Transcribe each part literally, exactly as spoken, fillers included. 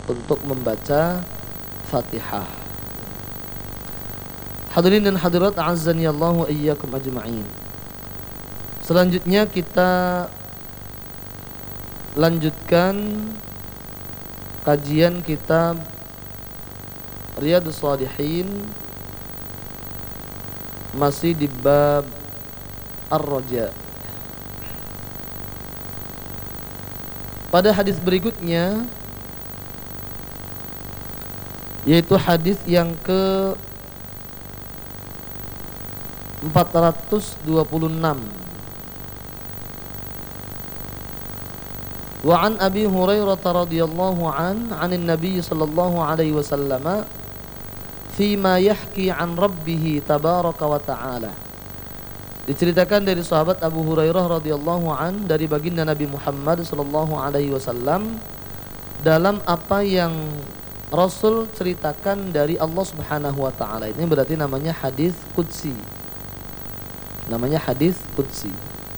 untuk membaca Fatihah. Hadirin dan hadirat a'azzani Allah wa iyyakum ajma'in. Selanjutnya kita lanjutkan kajian kitab Riyadhus Shalihin, masih di bab Ar-Raja. Pada hadis berikutnya, yaitu hadis yang ke empat ratus dua puluh enam. Wa an Abi Hurairah radhiyallahu an 'anil Nabi sallallahu alaihi wasallam fima yahki an rabbih tabaraka wa ta'ala. Diceritakan dari sahabat Abu Hurairah radhiyallahu an dari baginda Nabi Muhammad sallallahu alaihi wasallam dalam apa yang Rasul ceritakan dari Allah Subhanahu wa taala. Ini berarti namanya hadis qudsi. Namanya hadis qudsi.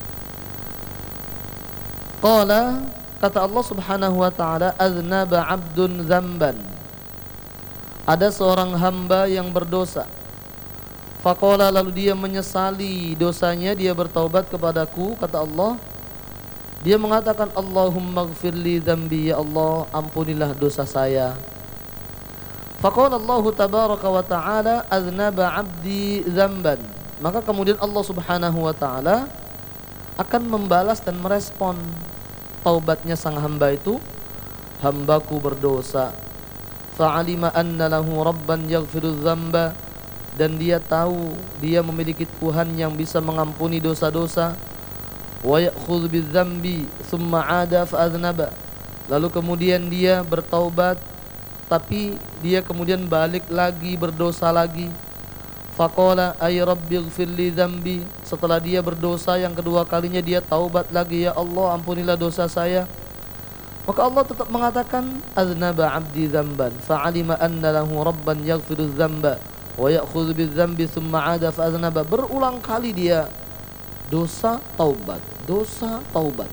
Qala, kata Allah Subhanahu wa taala, aznaba 'abdun dzamban. Ada seorang hamba yang berdosa. Faqala, lalu dia menyesali dosanya, dia bertaubat kepadaku, kata Allah. Dia mengatakan, Allahumma gfirli dzambi, ya Allah, ampunilah dosa saya. Faqala Allah tabaraka wa ta'ala, aznaba 'abdi dzamban. Maka kemudian Allah Subhanahu wa taala akan membalas dan merespon taubatnya sang hamba itu. Hambaku berdosa. Fa'alima anna lahu rabban yaghfiru dzamba, dan dia tahu dia memiliki Tuhan yang bisa mengampuni dosa-dosa. Wa ya'khudhu bidzambi tsumma 'ada fa'adznaba. Lalu kemudian dia bertaubat, tapi dia kemudian balik lagi berdosa lagi. Faqala ay rabbi ighfirli dzambi. Setelah dia berdosa yang kedua kalinya, dia taubat lagi, ya Allah, ampunilah dosa saya. Maka Allah tetap mengatakan, aznaba 'abdi dzamban fa'alima anna lahu rabban yaghfiru dzamba wa ya'khudhu bidzambi tsumma 'ada fa'aznaba. Berulang kali dia dosa, taubat, dosa, taubat.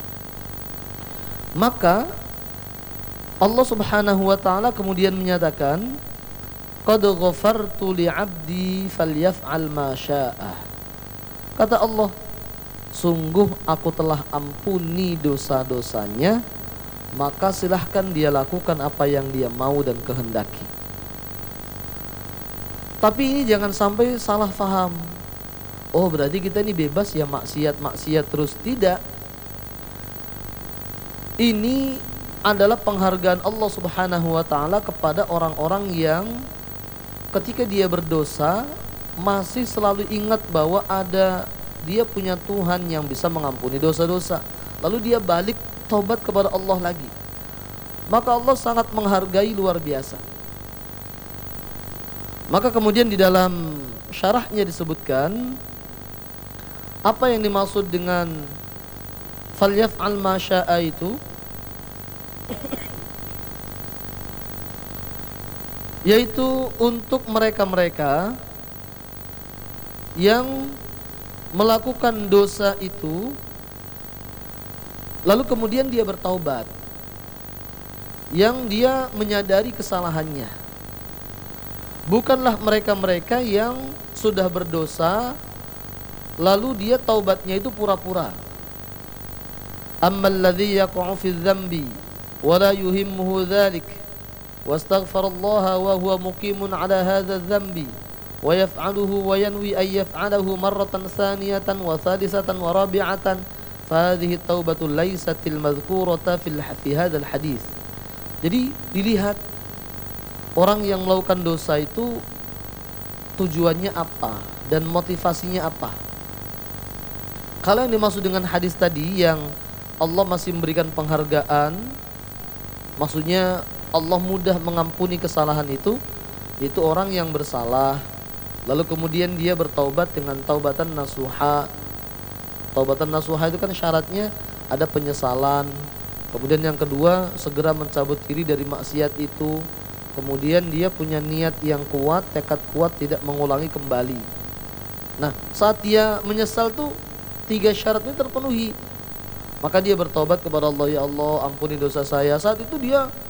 Maka Allah Subhanahu wa taala kemudian menyatakan, qad ghafartu li 'abdi falyaf'al ma syaa'a. Kata Allah, sungguh aku telah ampuni dosa-dosanya, maka silahkan dia lakukan apa yang dia mau dan kehendaki. Tapi ini jangan sampai salah faham. Oh, berarti kita ini bebas ya maksiat-maksiat terus. Tidak. Ini adalah penghargaan Allah Subhanahu wa taala kepada orang-orang yang ketika dia berdosa masih selalu ingat bahwa ada dia punya Tuhan yang bisa mengampuni dosa-dosa. Lalu dia balik taubat kepada Allah lagi. Maka Allah sangat menghargai, luar biasa. Maka kemudian di dalam syarahnya disebutkan apa yang dimaksud dengan falyaf'al ma syaa itu, yaitu untuk mereka-mereka yang melakukan dosa itu lalu kemudian dia bertaubat, yang dia menyadari kesalahannya. Bukanlah mereka-mereka yang sudah berdosa lalu dia taubatnya itu pura-pura. Ammal ladzi yaqa'u fi dzambi wa la yuhimmuhu dzalik wastaghfarallaha wa huwa muqimun 'ala hadzal dzambi wa yaf'aluhu wa yanwi ay yaf'alahu marratan tsaniyatan wa thalithatan wa rabi'atan fahadhihi taubatu laysatil madhkurata fil fi hadzal hadis. Jadi dilihat orang yang melakukan dosa itu tujuannya apa dan motivasinya apa. Kalau yang dimaksud dengan hadis tadi yang Allah masih memberikan penghargaan, maksudnya Allah mudah mengampuni kesalahan itu, yaitu orang yang bersalah lalu kemudian dia bertaubat dengan taubatan nasuha. Taubatan nasuha itu kan syaratnya ada penyesalan. Kemudian yang kedua, segera mencabut diri dari maksiat itu. Kemudian dia punya niat yang kuat, tekad kuat tidak mengulangi kembali. Nah, saat dia menyesal tuh tiga syarat ini terpenuhi. Maka dia bertobat kepada Allah, ya Allah, ampuni dosa saya. Saat itu dia